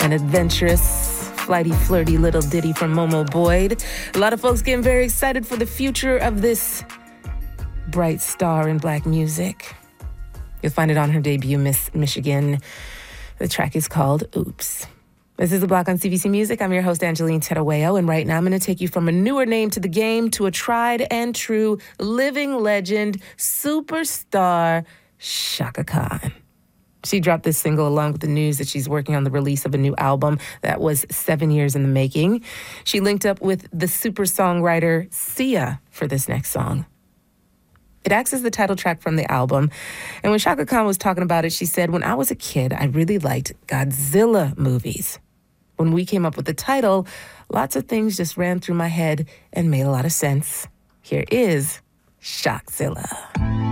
An adventurous, flighty, flirty little ditty from Momo Boyd. A lot of folks getting very excited for the future of this bright star in black music. You'll find it on her debut, Miss Michigan. The track is called Oops. This is The Block on CBC Music. I'm your host, Angeline Tedaweo, and right now I'm going to take you from a newer name to the game to a tried and true living legend, superstar, Chaka Khan. She dropped this single along with the news that she's working on the release of a new album that was 7 years in the making. She linked up with the super songwriter Sia for this next song. It acts as the title track from the album. And when Chaka Khan was talking about it, she said, "When I was a kid, I really liked Godzilla movies. When we came up with the title, lots of things just ran through my head and made a lot of sense. Here is Shockzilla."